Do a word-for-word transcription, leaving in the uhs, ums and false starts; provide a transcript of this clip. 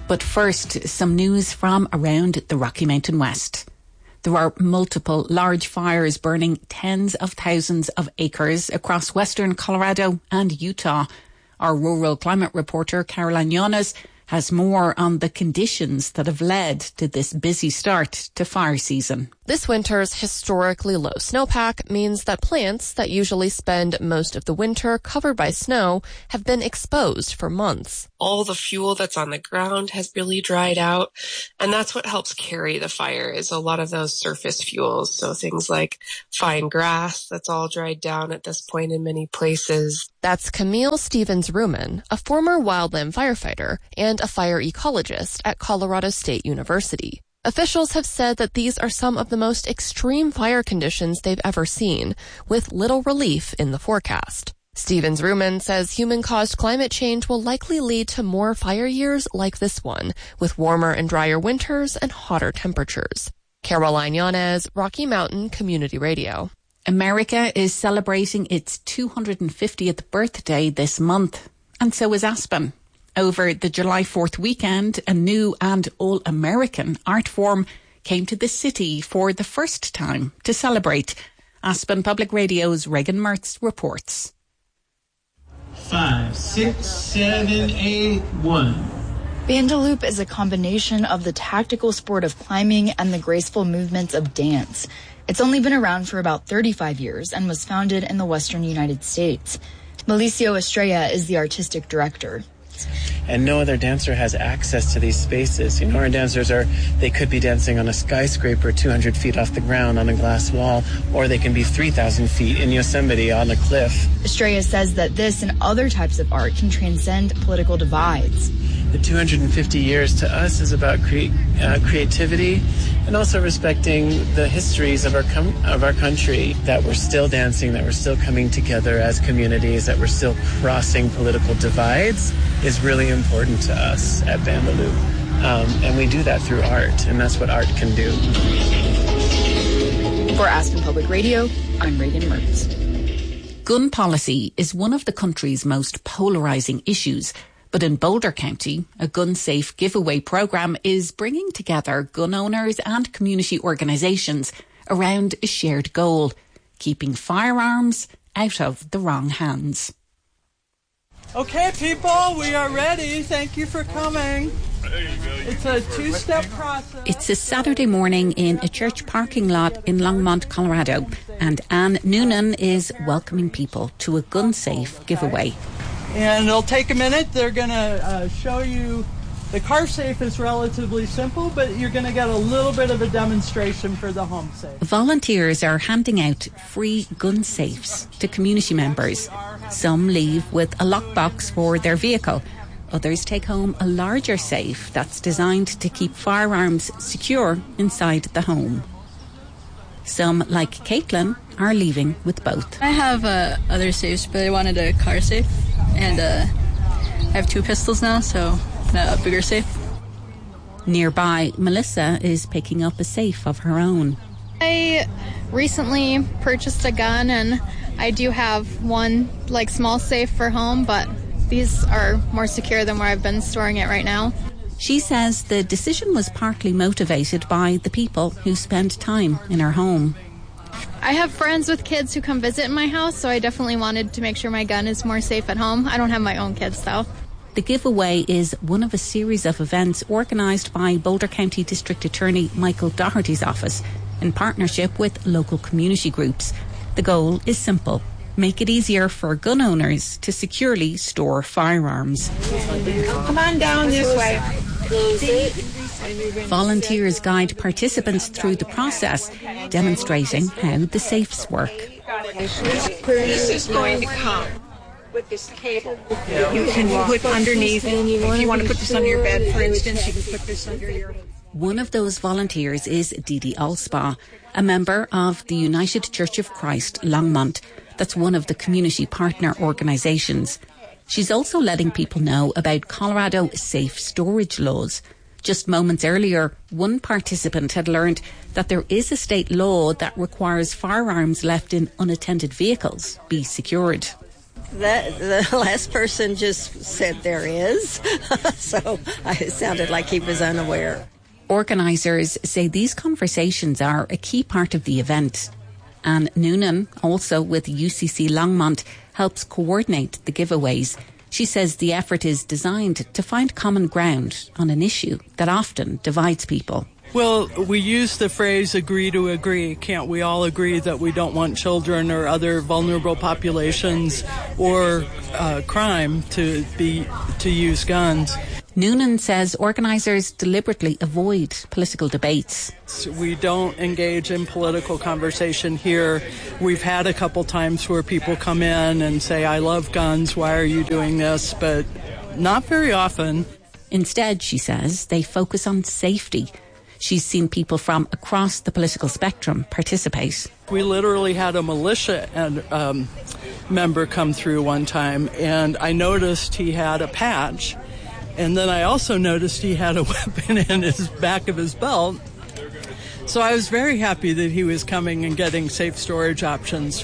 But first, some news from around the Rocky Mountain West. There are multiple large fires burning tens of thousands of acres across western Colorado and Utah. Our rural climate reporter, Caroline Yanes, has more on the conditions that have led to this busy start to fire season. This winter's historically low snowpack means that plants that usually spend most of the winter covered by snow have been exposed for months. All the fuel that's on the ground has really dried out, and that's what helps carry the fire is a lot of those surface fuels. So things like fine grass, that's all dried down at this point in many places. That's Camille Stevens-Ruman, a former wildland firefighter and a fire ecologist at Colorado State University. Officials have said that these are some of the most extreme fire conditions they've ever seen, with little relief in the forecast. Stevens-Ruman says human-caused climate change will likely lead to more fire years like this one, with warmer and drier winters and hotter temperatures. Caroline Yanes, Rocky Mountain Community Radio. America is celebrating its two hundred fiftieth birthday this month, and so is Aspen. Over the July fourth weekend, a new and all-American art form came to the city for the first time to celebrate. Aspen Public Radio's Reagan Mertz reports. Five, six, seven, eight, one. Bandaloop is a combination of the tactical sport of climbing and the graceful movements of dance. It's only been around for about thirty-five years and was founded in the western United States. Malicio Estrella is the artistic director. And no other dancer has access to these spaces. You know, our dancers are, they could be dancing on a skyscraper two hundred feet off the ground on a glass wall, or they can be three thousand feet in Yosemite on a cliff. Estrella says that this and other types of art can transcend political divides. The two hundred fifty years to us is about cre- uh, creativity and also respecting the histories of our com- of our country, that we're still dancing, that we're still coming together as communities, that we're still crossing political divides is really important to us at Bandaloop. Um, and we do that through art, and that's what art can do. For Aspen Public Radio, I'm Reagan Mertz. Gun policy is one of the country's most polarizing issues. But in Boulder County, a gun safe giveaway program is bringing together gun owners and community organisations around a shared goal, keeping firearms out of the wrong hands. Okay, people, we are ready. Thank you for coming. It's a two-step process. It's a Saturday morning in a church parking lot in Longmont, Colorado, and Anne Noonan is welcoming people to a gun safe giveaway. And it'll take a minute. They're going to uh, show you. The car safe is relatively simple, but you're going to get a little bit of a demonstration for the home safe. Volunteers are handing out free gun safes to community members. Some leave with a lockbox for their vehicle. Others take home a larger safe that's designed to keep firearms secure inside the home. Some, like Caitlin, are leaving with both. I have uh, other safes, but I wanted a car safe, and uh, I have two pistols now, so a bigger safe. Nearby, Melissa is picking up a safe of her own. I recently purchased a gun, and I do have one like small safe for home, but these are more secure than where I've been storing it right now. She says the decision was partly motivated by the people who spend time in her home. I have friends with kids who come visit in my house, so I definitely wanted to make sure my gun is more safe at home. I don't have my own kids, though. The giveaway is one of a series of events organised by Boulder County District Attorney Michael Doherty's office in partnership with local community groups. The goal is simple: make it easier for gun owners to securely store firearms. Come on down this way. Volunteers guide participants through the process, demonstrating how the safes work. This is going to come with this cable. You can put underneath. If you want to put this under your bed, for instance, you can put this under your... One of those volunteers is Dee Dee Alspa, a member of the United Church of Christ, Longmont. That's one of the community partner organisations. She's also letting people know about Colorado safe storage laws. Just moments earlier, one participant had learned that there is a state law that requires firearms left in unattended vehicles be secured. That the last person just said there is, so it sounded like he was unaware. Organisers say these conversations are a key part of the event. Anne Noonan, also with U C C Longmont, helps coordinate the giveaways. She says the effort is designed to find common ground on an issue that often divides people. Well, we use the phrase agree to agree. Can't we all agree that we don't want children or other vulnerable populations or uh, crime to be to use guns? Noonan says organisers deliberately avoid political debates. We don't engage in political conversation here. We've had a couple times where people come in and say, I love guns, why are you doing this? But not very often. Instead, she says, they focus on safety. She's seen people from across the political spectrum participate. We literally had a militia and, um, member come through one time, and I noticed he had a patch. And then I also noticed he had a weapon in his back of his belt. So I was very happy that he was coming and getting safe storage options